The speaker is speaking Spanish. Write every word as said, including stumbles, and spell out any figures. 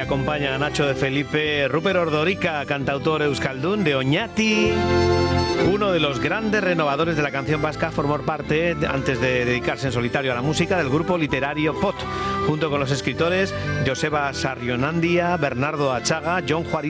acompaña a Nacho de Felipe, Ruper Ordorica, cantautor euskaldún de Oñati. Uno de los grandes renovadores de la canción vasca, formó parte, antes de dedicarse en solitario a la música, del grupo literario Pot, junto con los escritores Joseba Sarrionandia, Bernardo Achaga, Jon Juaristi